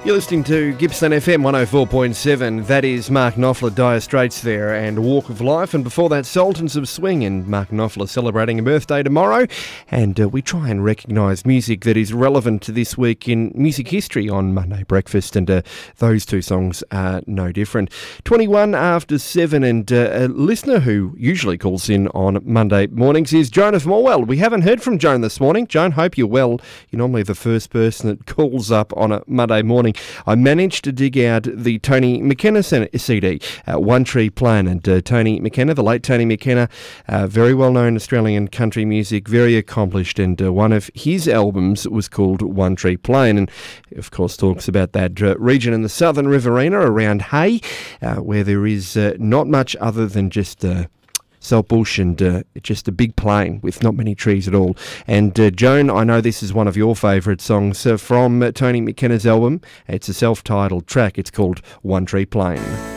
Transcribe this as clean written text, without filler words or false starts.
You're listening to Gippsland FM 104.7. That is Mark Knopfler, Dire Straits there, and Walk of Life. And before that, Sultans of Swing, and Mark Knopfler celebrating a birthday tomorrow. And we try and recognise music that is relevant to this week in music history on Monday Breakfast. And those two songs are no different. 21 after 7, and a listener who usually calls in on Monday mornings is Joan of Morwell. We haven't heard from Joan this morning. Joan, hope you're well. You're normally the first person that calls up on a Monday morning. I managed to dig out the Tony McKenna CD, One Tree Plain. And Tony McKenna, the late Tony McKenna, very well-known Australian country music, very accomplished, and one of his albums was called One Tree Plain, and of course talks about that region in the southern Riverina around Hay, where there is not much other than just salt bush and just a big plain with not many trees at all. And Joan, I know this is one of your favourite songs from Tony McKenna's album. It's a self-titled track. It's called One Tree Plain.